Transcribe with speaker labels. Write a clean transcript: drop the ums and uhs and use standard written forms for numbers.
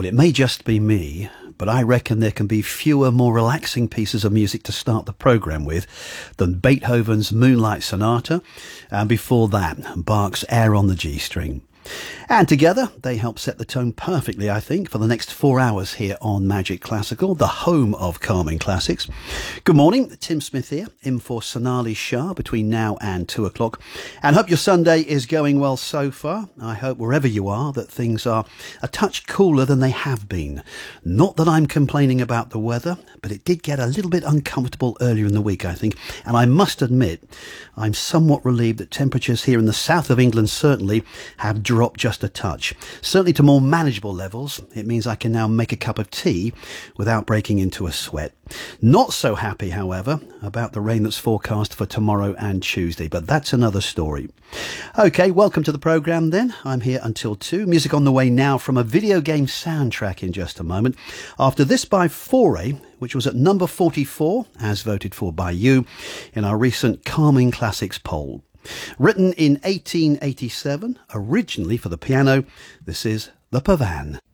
Speaker 1: Well, it may just be me, but I reckon there can be fewer, more relaxing pieces of music to start the programme with than Beethoven's Moonlight Sonata, and before that, Bach's Air on the G string. And together, they help set the tone perfectly, I think, for the next 4 hours here on Magic Classical, the home of calming classics. Good morning, Tim Smith here, in for Sonali Shah between now and 2 o'clock. And hope your Sunday is going well so far. I hope wherever you are that things are a touch cooler than they have been. Not that I'm complaining about the weather, but it did get a little bit uncomfortable earlier in the week, I think. And I must admit, I'm somewhat relieved that temperatures here in the south of England certainly have dropped just a touch. Certainly to more manageable levels. It means I can now make a cup of tea without breaking into a sweat. Not so happy, however, about the rain that's forecast for tomorrow and Tuesday, but that's another story. Okay, welcome to the programme then. I'm here until 2. Music on the way now from a video game soundtrack in just a moment. After this by Foray, which was at number 44, as voted for by you, in our recent Calming Classics poll. Written in 1887, originally for the piano, this is The Pavan.